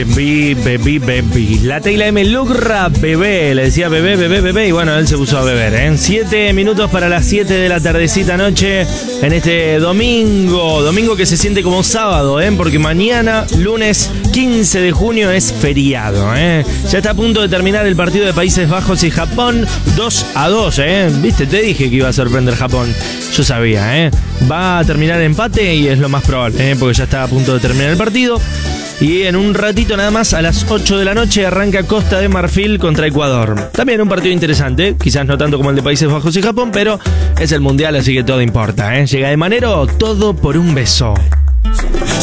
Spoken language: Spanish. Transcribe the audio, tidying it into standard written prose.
Bebí. La Teyla M. Lugra, bebé. Le decía bebé. Y bueno, él se puso a beber, 7 minutos para las 7 de la tardecita noche. En este domingo que se siente como sábado, porque mañana, lunes 15 de junio, es feriado, Ya está a punto de terminar el partido de Países Bajos y Japón, 2-2, Viste, te dije que iba a sorprender Japón. Yo sabía, Va a terminar empate y es lo más probable, porque ya está a punto de terminar el partido. Y en un ratito nada más, a las 8 de la noche, arranca Costa de Marfil contra Ecuador. También un partido interesante, quizás no tanto como el de Países Bajos y Japón, pero es el Mundial, así que todo importa, Llega de manero, todo por un beso.